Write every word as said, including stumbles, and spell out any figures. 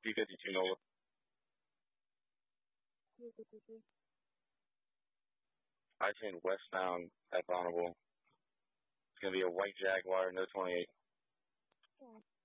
P fifty-two Nola. P fifty-three. I ten westbound at Bonneville. It's going to be a white Jaguar, no twenty-eight. Yeah.